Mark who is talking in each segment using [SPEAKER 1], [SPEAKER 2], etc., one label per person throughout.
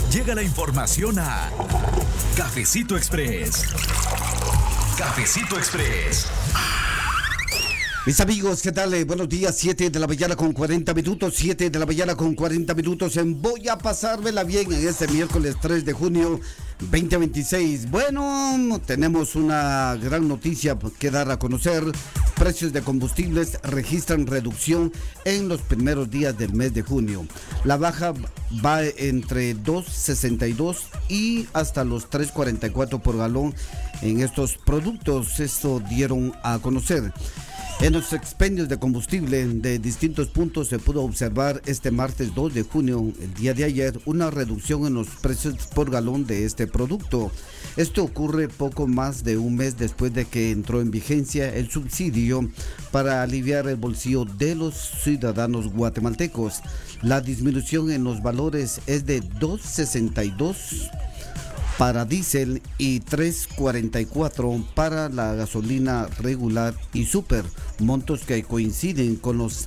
[SPEAKER 1] Llega la información a Cafecito Express. Cafecito Express.
[SPEAKER 2] Mis amigos, ¿qué tal? Buenos días, 7 de la mañana con 40 minutos, 7 de la mañana con 40 minutos en Voy a pasármela bien en este miércoles 3 de junio 2026. Bueno, tenemos una gran noticia que dar a conocer. Precios de combustibles registran reducción en los primeros días del mes de junio. La baja va entre 2.62 y hasta los 3.44 por galón en estos productos. Esto dieron a conocer. En los expendios de combustible de distintos puntos se pudo observar este martes 2 de junio, el día de ayer, una reducción en los precios por galón de este producto. Esto ocurre poco más de un mes después de que entró en vigencia el subsidio para aliviar el bolsillo de los ciudadanos guatemaltecos. La disminución en los valores es de 2.62 para diésel y 3.44 para la gasolina regular y super, montos que coinciden con las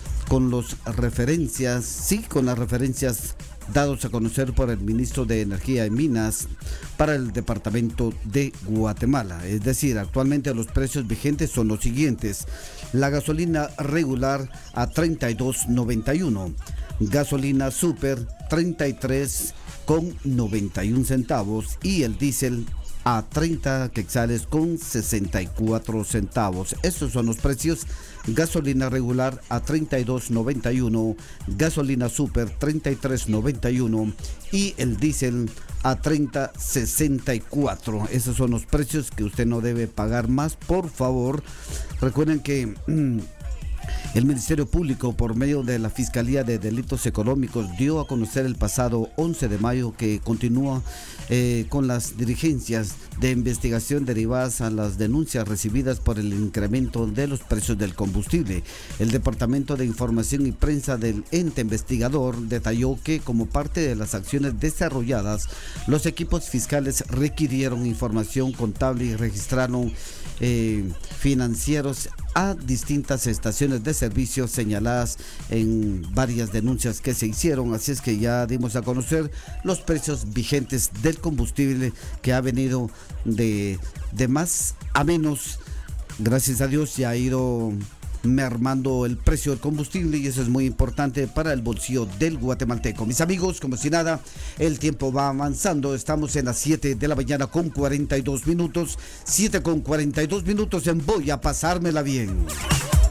[SPEAKER 2] referencias dados a conocer por el ministro de Energía y Minas para el departamento de Guatemala. Es decir, actualmente los precios vigentes son los siguientes: la gasolina regular a 32.91, gasolina super 33,91 centavos y el diésel a 30 quetzales con 64 centavos. Estos son los precios: gasolina regular a 32.91, gasolina super 33.91 y el diésel a 30.64. Esos son los precios que usted no debe pagar más, por favor. Recuerden que el Ministerio Público, por medio de la Fiscalía de Delitos Económicos, dio a conocer el pasado 11 de mayo que continúa con las diligencias de investigación derivadas a las denuncias recibidas por el incremento de los precios del combustible. El Departamento de Información y Prensa del ente investigador detalló que, como parte de las acciones desarrolladas, los equipos fiscales requirieron información contable y registraron financieros a distintas estaciones de servicio señaladas en varias denuncias que se hicieron. Así es que ya dimos a conocer los precios vigentes del combustible, que ha venido de más a menos. Gracias a Dios ya ha ido mermando el precio del combustible y eso es muy importante para el bolsillo del guatemalteco. Mis amigos, como si nada, el tiempo va avanzando. Estamos en las 7 de la mañana con 42 minutos. 7 con 42 minutos en Voy a pasármela bien.